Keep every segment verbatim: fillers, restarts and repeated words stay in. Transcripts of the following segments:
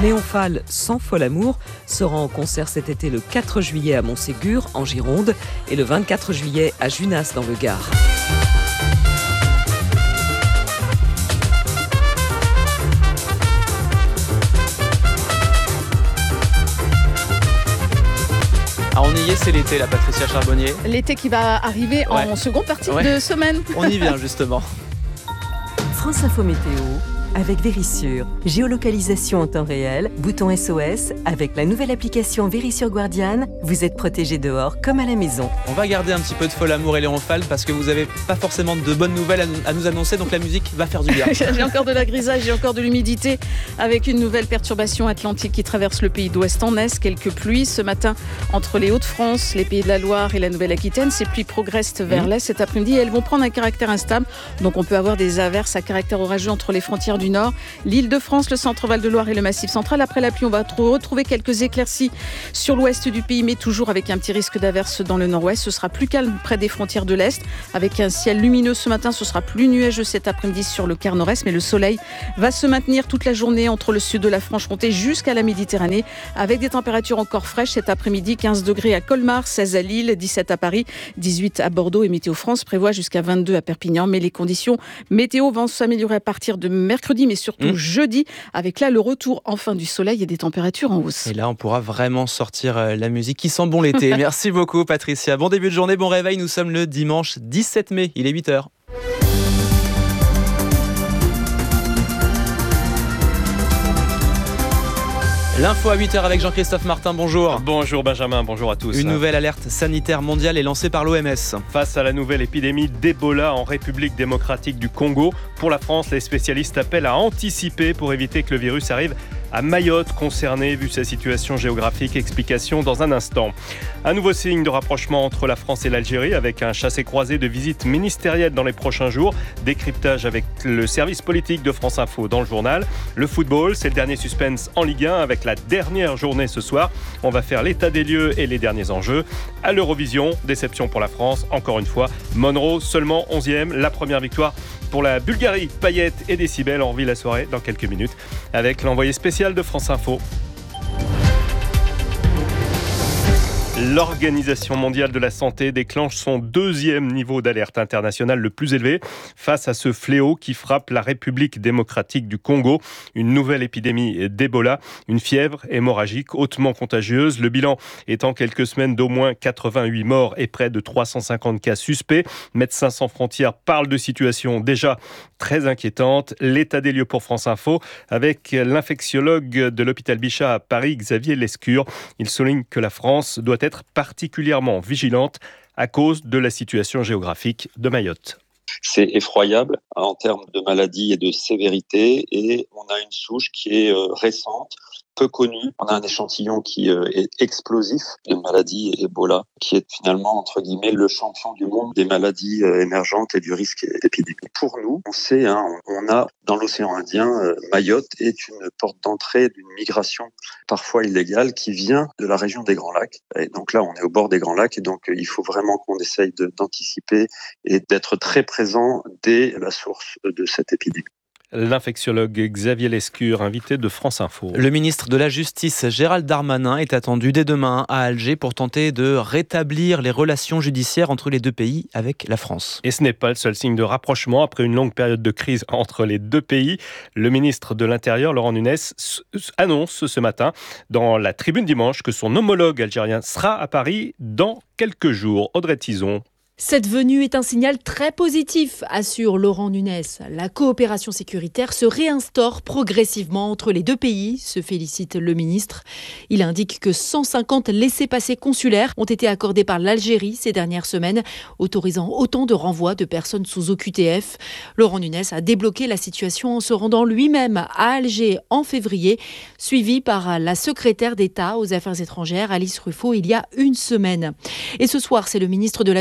Néonphal sans fol amour sera en concert cet été le quatre juillet à Montségur, en Gironde, et le vingt-quatre juillet à Junas, dans le Gard. Ah, on y est, c'est l'été, la Patricia Charbonnier. L'été qui va arriver ouais. en seconde partie ouais. de semaine. On y vient justement. France Info Météo avec Vérissure. Géolocalisation en temps réel, bouton S O S. Avec la nouvelle application Vérissure Guardian, vous êtes protégé dehors comme à la maison. On va garder un petit peu de fol amour et Néonphal parce que vous n'avez pas forcément de bonnes nouvelles à nous annoncer, donc la musique va faire du bien. J'ai encore de la grisaille, j'ai encore de l'humidité avec une nouvelle perturbation atlantique qui traverse le pays d'ouest en est. Quelques pluies ce matin entre les Hauts-de-France, les Pays de la Loire et la Nouvelle-Aquitaine. Ces pluies progressent vers mmh. l'est cet après-midi et elles vont prendre un caractère instable. Donc on peut avoir des averses à caractère orageux entre les frontières du Nord, l'Île-de-France, le centre Val-de-Loire et le Massif central. Après la pluie, on va retrouver quelques éclaircies sur l'ouest du pays, mais toujours avec un petit risque d'averse dans le nord-ouest. Ce sera plus calme près des frontières de l'Est, avec un ciel lumineux ce matin. Ce sera plus nuageux cet après-midi sur le quart nord-est, mais le soleil va se maintenir toute la journée entre le sud de la Franche-Comté jusqu'à la Méditerranée, avec des températures encore fraîches cet après-midi. quinze degrés à Colmar, seize à Lille, dix-sept à Paris, dix-huit à Bordeaux, et Météo France prévoit jusqu'à vingt-deux à Perpignan. Mais les conditions météo vont s'améliorer à partir de mercredi, mais surtout Surtout mmh. jeudi, avec là le retour enfin du soleil et des températures en hausse. Et là, on pourra vraiment sortir la musique qui sent bon l'été. Merci beaucoup, Patricia. Bon début de journée, bon réveil. Nous sommes le dimanche dix-sept mai. Il est huit heures. L'info à huit heures avec Jean-Christophe Martin, bonjour. Bonjour Benjamin, bonjour à tous. Une nouvelle alerte sanitaire mondiale est lancée par l'O M S. Face à la nouvelle épidémie d'Ebola en République démocratique du Congo, pour la France, les spécialistes appellent à anticiper pour éviter que le virus arrive à Mayotte, concernée vu sa situation géographique. Explication dans un instant. Un nouveau signe de rapprochement entre la France et l'Algérie avec un chassé-croisé de visites ministérielles dans les prochains jours. Décryptage avec le service politique de France Info dans le journal. Le football, c'est le dernier suspense en Ligue un avec la dernière journée ce soir. On va faire l'état des lieux et les derniers enjeux. À l'Eurovision, déception pour la France, encore une fois. Monroe, seulement onzième. La première victoire pour la Bulgarie. Payet et Décibel, on revit la soirée dans quelques minutes avec l'envoyé spécial de France Info. L'Organisation mondiale de la santé déclenche son deuxième niveau d'alerte internationale le plus élevé face à ce fléau qui frappe la République démocratique du Congo. Une nouvelle épidémie d'Ebola, une fièvre hémorragique hautement contagieuse. Le bilan est en quelques semaines d'au moins quatre-vingt-huit morts et près de trois cent cinquante cas suspects. Médecins sans frontières parle de situation déjà très inquiétante. L'état des lieux pour France Info avec l'infectiologue de l'hôpital Bichat à Paris, Xavier Lescure. Il souligne que la France doit être particulièrement vigilante à cause de la situation géographique de Mayotte. C'est effroyable en termes de maladie et de sévérité, et on a une souche qui est récente, peu connue. On a un échantillon qui est explosif, une maladie Ebola, qui est finalement, entre guillemets, le champion du monde des maladies émergentes et du risque épidémique. Pour nous, on sait, hein, on a dans l'océan Indien, Mayotte est une porte d'entrée d'une migration parfois illégale qui vient de la région des Grands Lacs. Et donc là, on est au bord des Grands Lacs, et donc il faut vraiment qu'on essaye de, d'anticiper et d'être très présent dès la source de cette épidémie. L'infectiologue Xavier Lescure, invité de France Info. Le ministre de la Justice, Gérald Darmanin, est attendu dès demain à Alger pour tenter de rétablir les relations judiciaires entre les deux pays avec la France. Et ce n'est pas le seul signe de rapprochement après une longue période de crise entre les deux pays. Le ministre de l'Intérieur, Laurent Nunez, annonce ce matin dans la Tribune Dimanche que son homologue algérien sera à Paris dans quelques jours. Audrey Tizon. Cette venue est un signal très positif, assure Laurent Nunez. La coopération sécuritaire se réinstaure progressivement entre les deux pays, se félicite le ministre. Il indique que cent cinquante laissez-passer consulaires ont été accordés par l'Algérie ces dernières semaines, autorisant autant de renvois de personnes sous O Q T F. Laurent Nunez a débloqué la situation en se rendant lui-même à Alger en février, suivi par la secrétaire d'État aux Affaires étrangères, Alice Ruffo, il y a une semaine. Et ce soir, c'est le ministre de la Justice,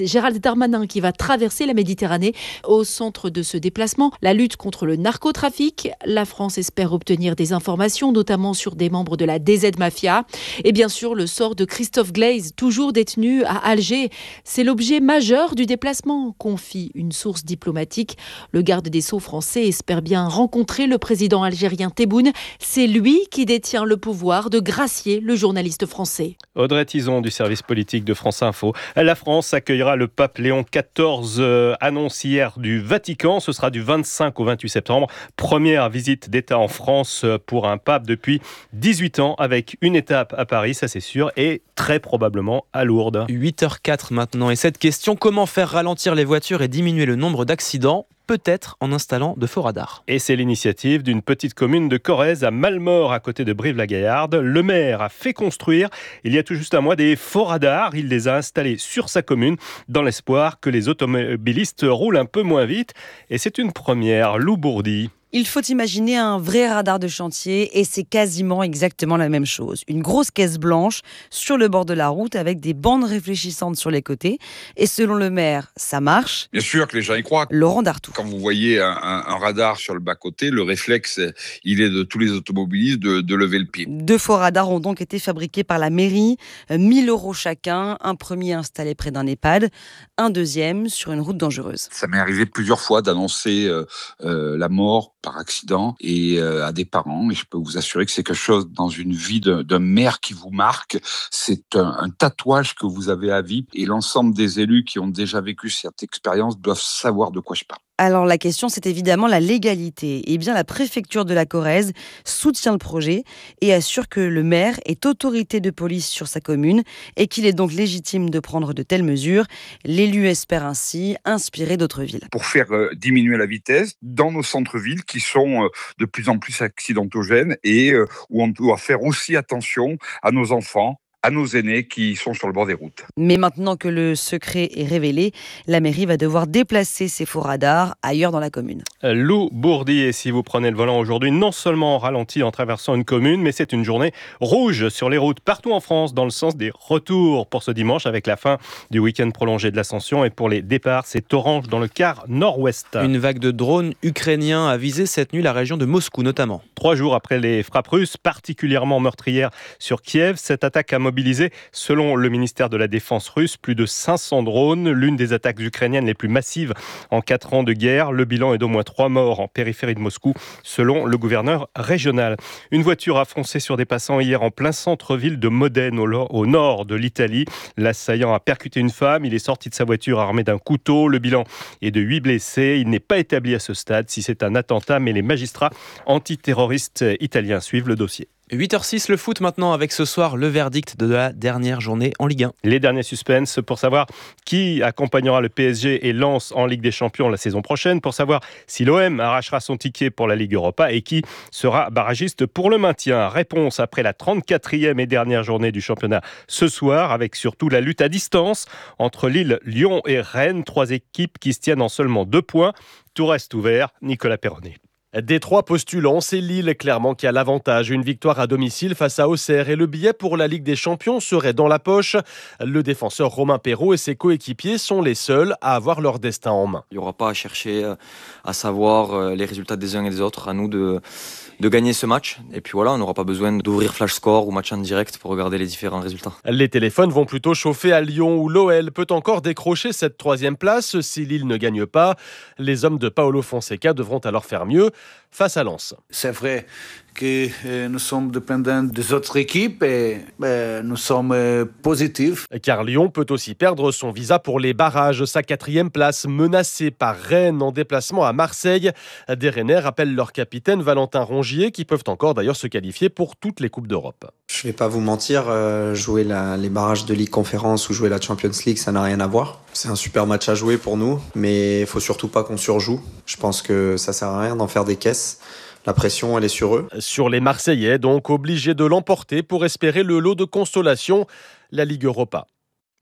C'est Gérald Darmanin qui va traverser la Méditerranée. Au centre de ce déplacement, la lutte contre le narcotrafic. La France espère obtenir des informations, notamment sur des membres de la D Z Mafia. Et bien sûr, le sort de Christophe Glaise, toujours détenu à Alger. C'est l'objet majeur du déplacement, confie une source diplomatique. Le garde des Sceaux français espère bien rencontrer le président algérien Tebboune. C'est lui qui détient le pouvoir de gracier le journaliste français. Audrey Tison du service politique de France Info. La France accueillera le pape Léon quatorze, euh, annonce hier du Vatican. Ce sera du vingt-cinq au vingt-huit septembre. Première visite d'État en France pour un pape depuis dix-huit ans, avec une étape à Paris, ça c'est sûr, et très probablement à Lourdes. huit heures quatre maintenant. Et cette question, comment faire ralentir les voitures et diminuer le nombre d'accidents ? Peut-être en installant de faux radars. Et c'est l'initiative d'une petite commune de Corrèze à Malmort, à côté de Brive-la-Gaillarde. Le maire a fait construire, il y a tout juste un mois, des faux radars. Il les a installés sur sa commune dans l'espoir que les automobilistes roulent un peu moins vite. Et c'est une première. Lou Bourdi. Il faut imaginer un vrai radar de chantier et c'est quasiment exactement la même chose. Une grosse caisse blanche sur le bord de la route avec des bandes réfléchissantes sur les côtés. Et selon le maire, ça marche. Bien sûr que les gens y croient. Laurent Dartout. Quand vous voyez un, un, un radar sur le bas-côté, le réflexe, il est de tous les automobilistes de, de lever le pied. Deux faux radars ont donc été fabriqués par la mairie. mille euros chacun. Un premier installé près d'un EHPAD. Un deuxième sur une route dangereuse. Ça m'est arrivé plusieurs fois d'annoncer euh, euh, la mort par accident et euh, à des parents, et je peux vous assurer que c'est quelque chose dans une vie d'un, d'un maire qui vous marque. C'est un, un tatouage que vous avez à vie, et l'ensemble des élus qui ont déjà vécu cette expérience doivent savoir de quoi je parle. Alors la question, c'est évidemment la légalité. Eh bien, la préfecture de la Corrèze soutient le projet et assure que le maire est autorité de police sur sa commune et qu'il est donc légitime de prendre de telles mesures. L'élu espère ainsi inspirer d'autres villes. Pour faire euh, diminuer la vitesse dans nos centres-villes qui sont euh, de plus en plus accidentogènes et euh, où on doit faire aussi attention à nos enfants, à nos aînés qui sont sur le bord des routes. Mais maintenant que le secret est révélé, la mairie va devoir déplacer ces faux radars ailleurs dans la commune. Lou Bourdi, et si vous prenez le volant aujourd'hui, non seulement on ralentit en traversant une commune, mais c'est une journée rouge sur les routes partout en France, dans le sens des retours pour ce dimanche, avec la fin du week-end prolongé de l'Ascension. Et pour les départs, c'est orange dans le quart nord-ouest. Une vague de drones ukrainiens a visé cette nuit la région de Moscou notamment. Trois jours après les frappes russes, particulièrement meurtrières sur Kiev, cette attaque a mobilisé, selon le ministère de la Défense russe, plus de cinq cents drones, l'une des attaques ukrainiennes les plus massives en quatre ans de guerre. Le bilan est d'au moins trois morts en périphérie de Moscou, selon le gouverneur régional. Une voiture a foncé sur des passants hier en plein centre-ville de Modène, au, au nord de l'Italie. L'assaillant a percuté une femme, il est sorti de sa voiture armé d'un couteau. Le bilan est de huit blessés. Il n'est pas établi à ce stade si c'est un attentat, mais les magistrats antiterroristes italiens suivent le dossier. huit heures six, le foot maintenant, avec ce soir le verdict de la dernière journée en Ligue un. Les derniers suspens pour savoir qui accompagnera le P S G et Lens en Ligue des Champions la saison prochaine, pour savoir si l'O M arrachera son ticket pour la Ligue Europa et qui sera barragiste pour le maintien. Réponse après la trente-quatrième et dernière journée du championnat ce soir, avec surtout la lutte à distance entre Lille, Lyon et Rennes, trois équipes qui se tiennent en seulement deux points. Tout reste ouvert. Nicolas Perronnet. Des trois postulants, c'est Lille clairement qui a l'avantage. Une victoire à domicile face à Auxerre et le billet pour la Ligue des Champions serait dans la poche. Le défenseur Romain Perraud et ses coéquipiers sont les seuls à avoir leur destin en main. Il n'y aura pas à chercher à savoir les résultats des uns et des autres. À nous de, de gagner ce match. Et puis voilà, on n'aura pas besoin d'ouvrir Flash Score ou match en direct pour regarder les différents résultats. Les téléphones vont plutôt chauffer à Lyon, où l'O L peut encore décrocher cette troisième place si Lille ne gagne pas. Les hommes de Paolo Fonseca devront alors faire mieux face à Lens. C'est vrai que euh, nous sommes dépendants des autres équipes et euh, nous sommes euh, positifs. Car Lyon peut aussi perdre son visa pour les barrages, sa quatrième place menacée par Rennes en déplacement à Marseille. Des Rennais rappellent leur capitaine Valentin Rongier, qui peuvent encore d'ailleurs se qualifier pour toutes les Coupes d'Europe. Je ne vais pas vous mentir, euh, jouer la, les barrages de Ligue Conférence ou jouer la Champions League, ça n'a rien à voir. C'est un super match à jouer pour nous, mais il ne faut surtout pas qu'on surjoue. Je pense que ça ne sert à rien d'en faire des caisses. La pression, elle est sur eux. Sur les Marseillais, donc obligés de l'emporter pour espérer le lot de consolation, la Ligue Europa.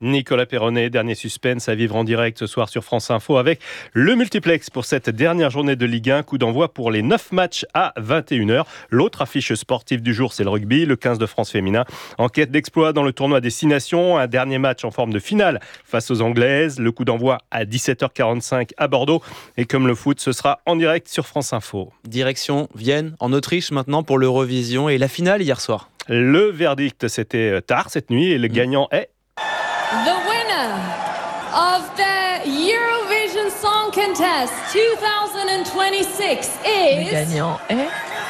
Nicolas Perronnet, dernier suspense à vivre en direct ce soir sur France Info avec le multiplex pour cette dernière journée de Ligue un. Coup d'envoi pour les neuf matchs à vingt et une heures. L'autre affiche sportive du jour, c'est le rugby, le quinze de France féminin. En quête d'exploit dans le tournoi Destination, un dernier match en forme de finale face aux Anglaises. Le coup d'envoi à dix-sept heures quarante-cinq à Bordeaux. Et comme le foot, ce sera en direct sur France Info. Direction Vienne, en Autriche maintenant pour l'Eurovision et la finale hier soir. Le verdict, c'était tard cette nuit et le gagnant est... The winner of the Eurovision Song Contest twenty twenty-six is... Le gagnant est...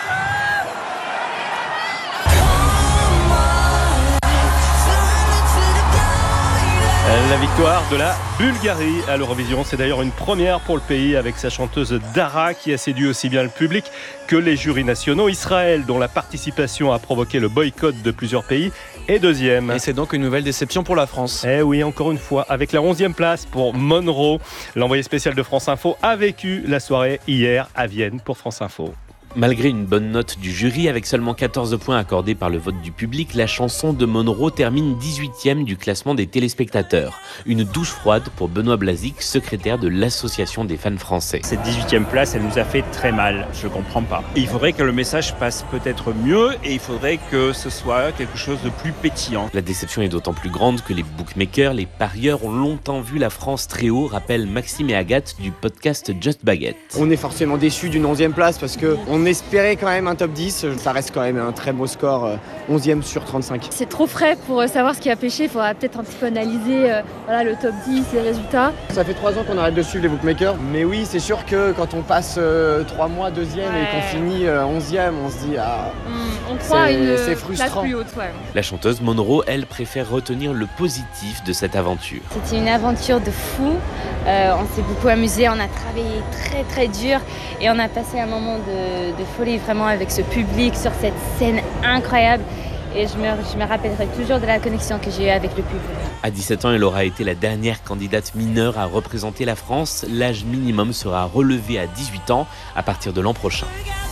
La victoire de la Bulgarie à l'Eurovision, c'est d'ailleurs une première pour le pays avec sa chanteuse Dara qui a séduit aussi bien le public que les jurys nationaux. Israël, dont la participation a provoqué le boycott de plusieurs pays, est deuxième. Et c'est donc une nouvelle déception pour la France. Eh oui, encore une fois, avec la onzième place pour Monroe. L'envoyé spécial de France Info a vécu la soirée hier à Vienne pour France Info. Malgré une bonne note du jury, avec seulement quatorze points accordés par le vote du public, la chanson de Monroe termine dix-huitième du classement des téléspectateurs. Une douche froide pour Benoît Blazic, secrétaire de l'Association des fans français. Cette dix-huitième place, elle nous a fait très mal, je ne comprends pas. Il faudrait que le message passe peut-être mieux et il faudrait que ce soit quelque chose de plus pétillant. La déception est d'autant plus grande que les bookmakers, les parieurs ont longtemps vu la France très haut, rappellent Maxime et Agathe du podcast Just Baguette. On est forcément déçus d'une onzième place parce que on espérait quand même un top dix, ça reste quand même un très beau score, onzième sur trente-cinq. C'est trop frais pour savoir ce qui a pêché, il faudra peut-être un petit peu analyser euh, voilà, le top dix, les résultats. Ça fait trois ans qu'on arrête de suivre les bookmakers, mais oui, c'est sûr que quand on passe euh, trois mois deuxième ouais. et qu'on finit euh, onzième, on se dit ah, mmh, on croit c'est, une c'est frustrant. Plus haute, ouais. La chanteuse Monroe, elle, préfère retenir le positif de cette aventure. C'était une aventure de fou, euh, on s'est beaucoup amusé, on a travaillé très très dur et on a passé un moment de, de folie vraiment avec ce public sur cette scène incroyable. Et je me, je me rappellerai toujours de la connexion que j'ai eue avec le public. À dix-sept ans, elle aura été la dernière candidate mineure à représenter la France. L'âge minimum sera relevé à dix-huit ans à partir de l'an prochain.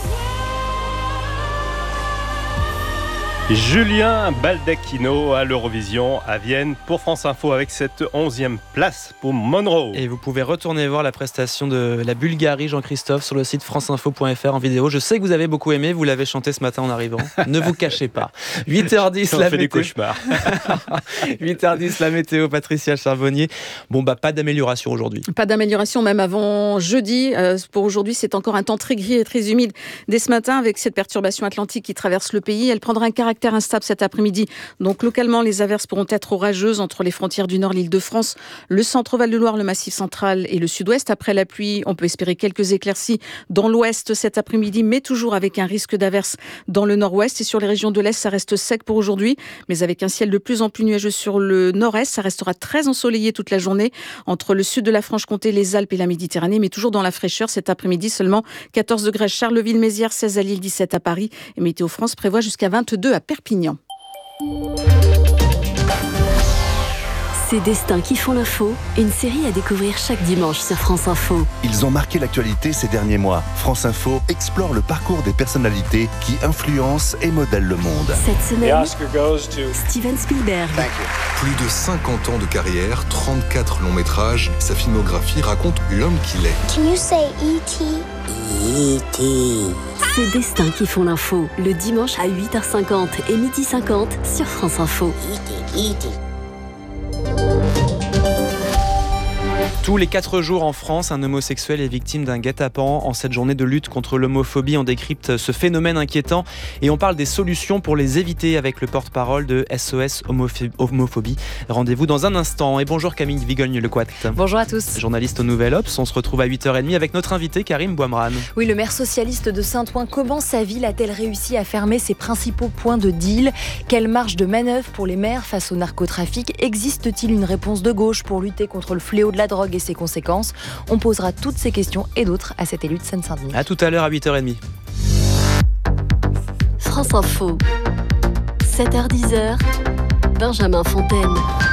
Julien Baldacchino à l'Eurovision à Vienne pour France Info avec cette onzième place pour Monroe. Et vous pouvez retourner voir la prestation de la Bulgarie, Jean-Christophe, sur le site franceinfo point f r en vidéo. Je sais que vous avez beaucoup aimé, vous l'avez chanté ce matin en arrivant. Ne vous cachez pas. huit heures dix, la fait météo. des cauchemars. huit heures dix, la météo, Patricia Charbonnier. Bon, bah, pas d'amélioration aujourd'hui. Pas d'amélioration, même avant jeudi. Euh, pour aujourd'hui, c'est encore un temps très gris et très humide dès ce matin avec cette perturbation atlantique qui traverse le pays. Elle prendra un caractère instable cet après-midi. Donc localement, les averses pourront être orageuses entre les frontières du Nord, l'Île-de-France, le centre-Val de Loire, le Massif central et le Sud-Ouest. Après la pluie, on peut espérer quelques éclaircies dans l'Ouest cet après-midi, mais toujours avec un risque d'averses dans le Nord-Ouest. Et sur les régions de l'Est, ça reste sec pour aujourd'hui, mais avec un ciel de plus en plus nuageux sur le Nord-Est. Ça restera très ensoleillé toute la journée entre le sud de la Franche-Comté, les Alpes et la Méditerranée, mais toujours dans la fraîcheur cet après-midi. Seulement quatorze degrés à Charleville-Mézières, seize à Lille, dix-sept à Paris. Et Météo France prévoit jusqu'à vingt-deux à Perpignan. Ces destins qui font l'info, une série à découvrir chaque dimanche sur France Info. Ils ont marqué l'actualité ces derniers mois. France Info explore le parcours des personnalités qui influencent et modèlent le monde. Cette semaine, Steven Spielberg. Plus de cinquante ans de carrière, trente-quatre longs métrages, sa filmographie raconte l'homme qu'il est. Can you say E T E T Ces destins qui font l'info, le dimanche à huit heures cinquante et midi cinquante sur France Info. E T E T Tous les quatre jours en France, un homosexuel est victime d'un guet-apens. En cette journée de lutte contre l'homophobie, on décrypte ce phénomène inquiétant et on parle des solutions pour les éviter avec le porte-parole de S O S Homophobie. Rendez-vous dans un instant. Et bonjour Camille Vigogne-Lecoat. Bonjour à tous. Journaliste au Nouvel Obs. On se retrouve à huit heures trente avec notre invité Karim Bouamran. Oui, le maire socialiste de Saint-Ouen, comment sa ville a-t-elle réussi à fermer ses principaux points de deal ? Quelle marge de manœuvre pour les maires face au narcotrafic ? Existe-t-il une réponse de gauche pour lutter contre le fléau de la drogue et ses conséquences? On posera toutes ces questions et d'autres à cet élu de Seine-Saint-Denis. A tout à l'heure à huit heures trente. France Info, sept heures dix, Benjamin Fontaine.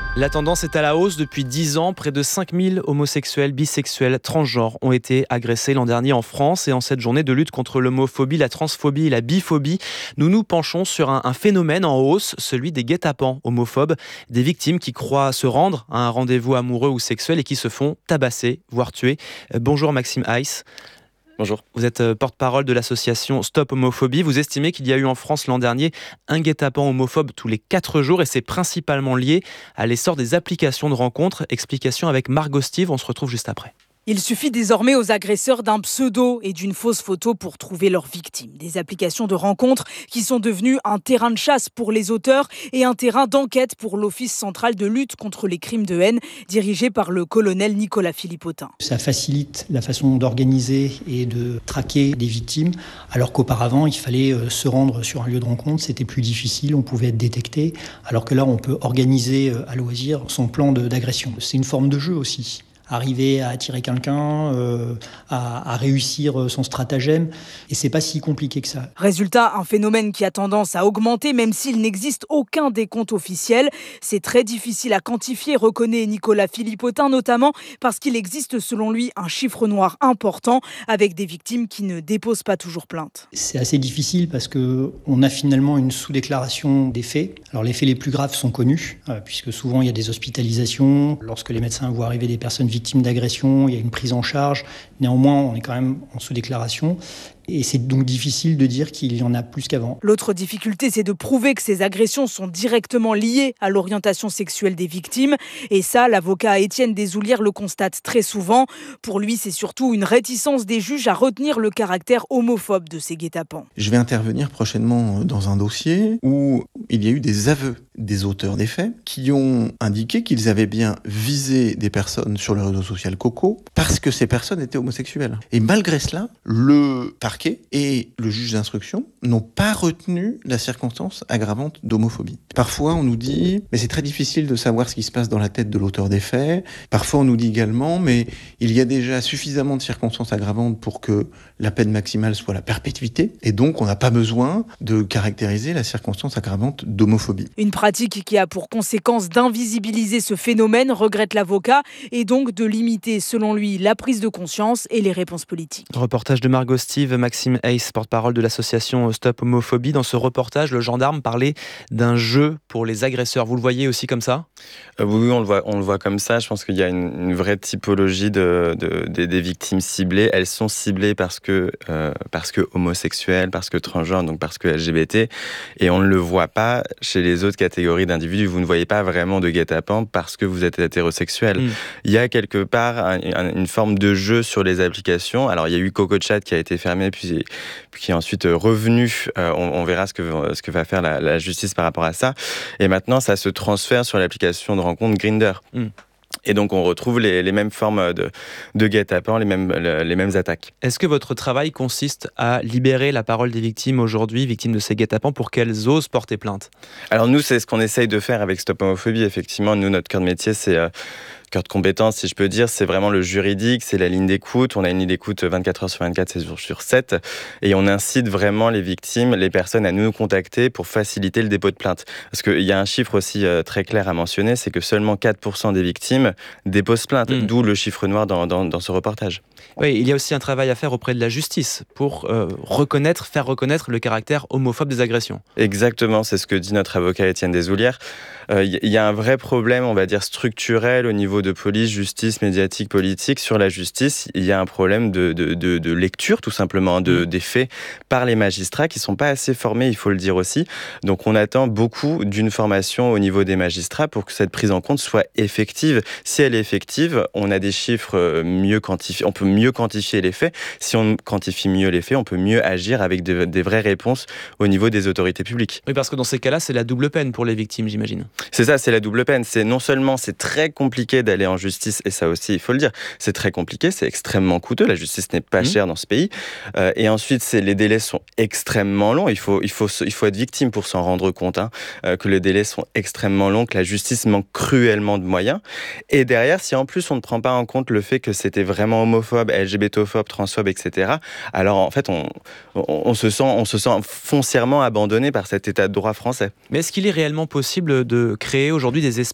La tendance est à la hausse depuis dix ans. Près de cinq mille homosexuels, bisexuels, transgenres ont été agressés l'an dernier en France. Et en cette journée de lutte contre l'homophobie, la transphobie et la biphobie, nous nous penchons sur un, un phénomène en hausse, celui des guet-apens homophobes, des victimes qui croient se rendre à un rendez-vous amoureux ou sexuel et qui se font tabasser, voire tuer. Euh, bonjour Maxime Heiss. Bonjour. Vous êtes porte-parole de l'association Stop Homophobie. Vous estimez qu'il y a eu en France l'an dernier un guet-apens homophobe tous les quatre jours et c'est principalement lié à l'essor des applications de rencontres. Explication avec Margot Steve, on se retrouve juste après. Il suffit désormais aux agresseurs d'un pseudo et d'une fausse photo pour trouver leurs victimes. Des applications de rencontres qui sont devenues un terrain de chasse pour les auteurs et un terrain d'enquête pour l'Office central de lutte contre les crimes de haine, dirigé par le colonel Nicolas Philippotin. Ça facilite la façon d'organiser et de traquer des victimes, alors qu'auparavant, il fallait se rendre sur un lieu de rencontre, c'était plus difficile, on pouvait être détecté, alors que là, on peut organiser à loisir son plan de, d'agression. C'est une forme de jeu aussi. Arriver à attirer quelqu'un, euh, à, à réussir son stratagème. Et c'est pas si compliqué que ça. Résultat, un phénomène qui a tendance à augmenter, même s'il n'existe aucun décompte officiel. C'est très difficile à quantifier, reconnaît Nicolas Philippotin, notamment parce qu'il existe selon lui un chiffre noir important, avec des victimes qui ne déposent pas toujours plainte. C'est assez difficile parce qu'on a finalement une sous-déclaration des faits. Alors les faits les plus graves sont connus, euh, puisque souvent il y a des hospitalisations. Lorsque les médecins voient arriver des personnes victimes, victimes d'agression, il y a une prise en charge. Néanmoins, on est quand même en sous-déclaration. Et c'est donc difficile de dire qu'il y en a plus qu'avant. L'autre difficulté, c'est de prouver que ces agressions sont directement liées à l'orientation sexuelle des victimes. Et ça, l'avocat Étienne Desoulières le constate très souvent. Pour lui, c'est surtout une réticence des juges à retenir le caractère homophobe de ces guet-apens. Je vais intervenir prochainement dans un dossier où il y a eu des aveux des auteurs des faits qui ont indiqué qu'ils avaient bien visé des personnes sur le réseau social Coco parce que ces personnes étaient homosexuelles. Et malgré cela, le parquet et le juge d'instruction n'ont pas retenu la circonstance aggravante d'homophobie. Parfois, on nous dit « mais c'est très difficile de savoir ce qui se passe dans la tête de l'auteur des faits ». Parfois, on nous dit également « mais il y a déjà suffisamment de circonstances aggravantes pour que la peine maximale soit la perpétuité et donc on n'a pas besoin de caractériser la circonstance aggravante d'homophobie ». Une pratique qui a pour conséquence d'invisibiliser ce phénomène, regrette l'avocat, et donc de limiter, selon lui, la prise de conscience et les réponses politiques. Reportage de Margot Steve, Maxime Heiss, porte-parole de l'association Stop Homophobie. Dans ce reportage, le gendarme parlait d'un jeu pour les agresseurs. Vous le voyez aussi comme ça ? euh, Oui, on le voit, on le voit comme ça. Je pense qu'il y a une, une vraie typologie de, de, de, des victimes ciblées. Elles sont ciblées parce que, euh, parce que homosexuelles, parce que transgenres, donc parce que L G B T. Et on ne le voit pas chez les autres catégories d'individus. Vous ne voyez pas vraiment de guet-apens parce que vous êtes hétérosexuel. Mmh. Il y a quelque part un, un, une forme de jeu sur les applications. Alors, il y a eu CocoChat qui a été fermé, puis, puis qui est ensuite revenu. Euh, on, on verra ce que, ce que va faire la, la justice par rapport à ça. Et maintenant, ça se transfère sur l'application de rencontre Grindr. Mmh. Et donc, on retrouve les, les mêmes formes de, de guet-apens, les mêmes, les mêmes attaques. Est-ce que votre travail consiste à libérer la parole des victimes aujourd'hui, victimes de ces guet-apens, pour qu'elles osent porter plainte ? Alors nous, c'est ce qu'on essaye de faire avec Stop Homophobie. Effectivement, nous, notre cœur de métier, c'est... Euh, cœur de compétence, si je peux dire, c'est vraiment le juridique, c'est la ligne d'écoute. On a une ligne d'écoute vingt-quatre heures sur vingt-quatre, sept jours sur sept. Et on incite vraiment les victimes, les personnes à nous contacter pour faciliter le dépôt de plainte. Parce qu'il y a un chiffre aussi euh, très clair à mentionner, c'est que seulement quatre pour cent des victimes déposent plainte, mmh. d'où le chiffre noir dans, dans, dans ce reportage. Oui, il y a aussi un travail à faire auprès de la justice pour euh, reconnaître, faire reconnaître le caractère homophobe des agressions. Exactement, c'est ce que dit notre avocat Étienne Desoulières. Il euh, y, y a un vrai problème, on va dire, structurel au niveau de police, justice, médiatique, politique. Sur la justice, il y a un problème de, de, de, de lecture, tout simplement, de, des faits par les magistrats qui ne sont pas assez formés, il faut le dire aussi. Donc on attend beaucoup d'une formation au niveau des magistrats pour que cette prise en compte soit effective. Si elle est effective, on a des chiffres mieux quantifiés, on peut mieux quantifier les faits. Si on quantifie mieux les faits, on peut mieux agir avec des, des vraies réponses au niveau des autorités publiques. Oui, parce que dans ces cas-là, c'est la double peine pour les victimes, j'imagine. C'est ça, c'est la double peine. C'est non seulement c'est très compliqué d'aller en justice, et ça aussi, il faut le dire, c'est très compliqué, c'est extrêmement coûteux, la justice n'est pas mmh. chère dans ce pays, euh, et ensuite, c'est, les délais sont extrêmement longs, il faut, il faut, il faut être victime pour s'en rendre compte, hein, euh, que les délais sont extrêmement longs, que la justice manque cruellement de moyens, et derrière, si en plus on ne prend pas en compte le fait que c'était vraiment homophobe, L G B T phobe, transphobe, et cetera, alors en fait, on, on, on, se sent, on se sent foncièrement abandonné par cet état de droit français. Mais est-ce qu'il est réellement possible de créer aujourd'hui des espaces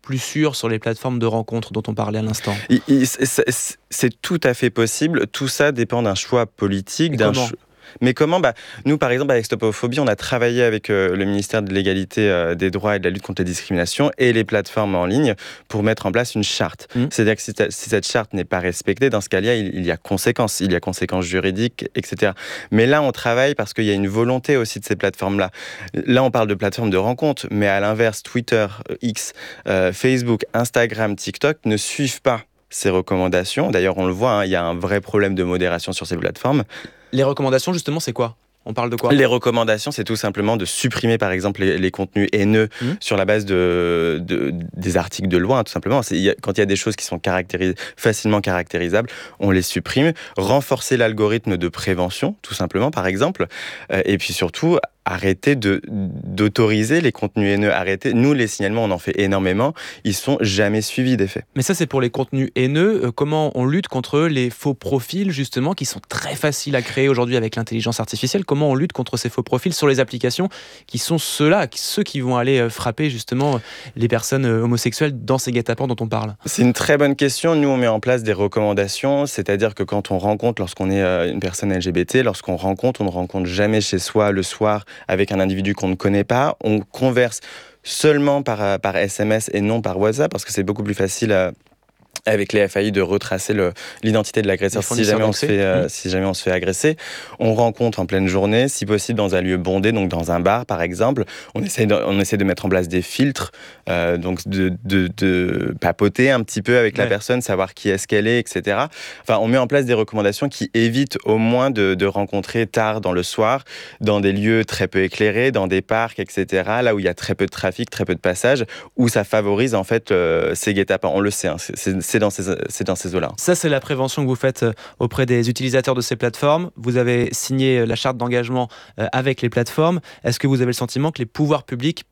plus sûr sur les plateformes de rencontres dont on parlait à l'instant? il, il, c'est, c'est tout à fait possible. Tout ça dépend d'un choix politique, d'un choix... Mais comment bah, Nous, par exemple, avec Stopophobie, on a travaillé avec euh, le ministère de l'égalité euh, des droits et de la lutte contre les discriminations et les plateformes en ligne pour mettre en place une charte. Mmh. C'est-à-dire que si, si cette charte n'est pas respectée, dans ce cas-là, il, il y a conséquences. Il y a conséquences juridiques, et cetera. Mais là, on travaille parce qu'il y a une volonté aussi de ces plateformes-là. Là, on parle de plateformes de rencontres, mais à l'inverse, Twitter, X, euh, Facebook, Instagram, TikTok ne suivent pas ces recommandations. D'ailleurs, on le voit, hein, il y a un vrai problème de modération sur ces plateformes. Les recommandations, justement, c'est quoi? On parle de quoi? Les recommandations, c'est tout simplement de supprimer, par exemple, les, les contenus haineux mmh. sur la base de, de, des articles de loi, hein, tout simplement. C'est, y a, quand il y a des choses qui sont caractéris- facilement caractérisables, on les supprime. Renforcer l'algorithme de prévention, tout simplement, par exemple. Euh, et puis surtout, arrêter de, d'autoriser les contenus haineux. Arrêter. Nous, les signalements, on en fait énormément. Ils sont jamais suivis des faits. Mais ça, c'est pour les contenus haineux. Comment on lutte contre les faux profils, justement, qui sont très faciles à créer aujourd'hui avec l'intelligence artificielle? Comment on lutte contre ces faux profils sur les applications qui sont ceux-là, ceux qui vont aller frapper, justement, les personnes homosexuelles dans ces guet-apens dont on parle? C'est une très bonne question. Nous, on met en place des recommandations. C'est-à-dire que quand on rencontre, lorsqu'on est une personne L G B T, lorsqu'on rencontre, on ne rencontre jamais chez soi le soir avec un individu qu'on ne connaît pas. On converse seulement par, par S M S et non par WhatsApp parce que c'est beaucoup plus facile à, avec les F A I de retracer le, l'identité de l'agresseur si jamais, on se fait, euh, mmh. si jamais on se fait agresser. On rencontre en pleine journée, si possible dans un lieu bondé, donc dans un bar par exemple. On essaie de, on essaie de mettre en place des filtres, euh, donc de, de, de papoter un petit peu avec ouais. la personne, savoir qui est-ce qu'elle est, et cetera. Enfin, on met en place des recommandations qui évitent au moins de, de rencontrer tard dans le soir, dans des lieux très peu éclairés, dans des parcs, et cetera. Là où il y a très peu de trafic, très peu de passages, où ça favorise en fait euh, ces guet-apens. On le sait, hein, c'est, c'est, c'est dans ces, c'est dans ces eaux-là. Ça, c'est la prévention que vous faites auprès des utilisateurs de ces plateformes. Vous avez signé la charte d'engagement avec les plateformes. Est-ce que vous avez le sentiment que les pouvoirs publics